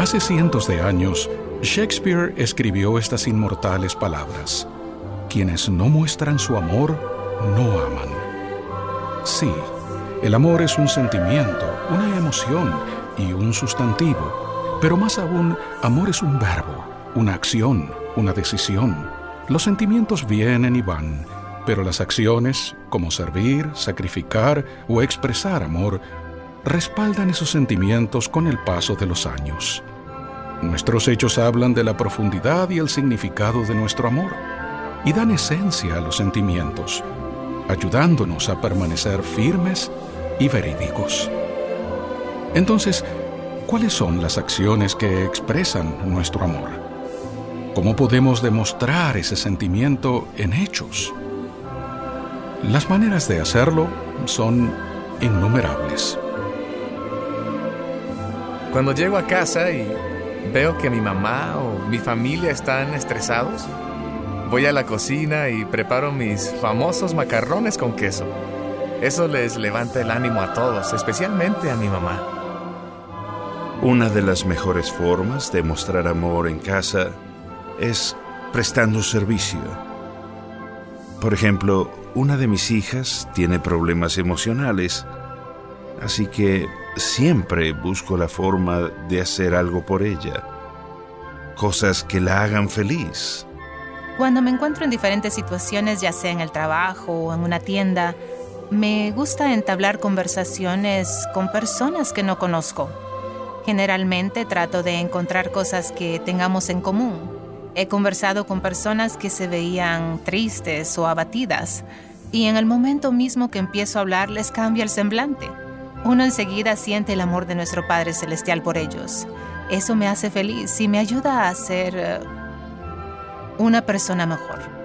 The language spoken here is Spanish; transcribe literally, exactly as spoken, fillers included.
Hace cientos de años, Shakespeare escribió estas inmortales palabras: quienes no muestran su amor, no aman. Sí, el amor es un sentimiento, una emoción y un sustantivo, pero más aún, amor es un verbo, una acción, una decisión. Los sentimientos vienen y van, pero las acciones, como servir, sacrificar o expresar amor, respaldan esos sentimientos con el paso de los años. Nuestros hechos hablan de la profundidad y el significado de nuestro amor y dan esencia a los sentimientos, ayudándonos a permanecer firmes y verídicos. Entonces, ¿cuáles son las acciones que expresan nuestro amor? ¿Cómo podemos demostrar ese sentimiento en hechos? Las maneras de hacerlo son innumerables. Cuando llego a casa y veo que mi mamá o mi familia están estresados, voy a la cocina y preparo mis famosos macarrones con queso. Eso les levanta el ánimo a todos, especialmente a mi mamá. Una de las mejores formas de mostrar amor en casa es prestando servicio. Por ejemplo, una de mis hijas tiene problemas emocionales, así que siempre busco la forma de hacer algo por ella. Cosas que la hagan feliz. Cuando me encuentro en diferentes situaciones, ya sea en el trabajo o en una tienda, me gusta entablar conversaciones con personas que no conozco. Generalmente trato de encontrar cosas que tengamos en común. He conversado con personas que se veían tristes o abatidas, y en el momento mismo que empiezo a hablar les cambia el semblante. Uno enseguida siente el amor de nuestro Padre Celestial por ellos. Eso me hace feliz y me ayuda a ser uh, una persona mejor.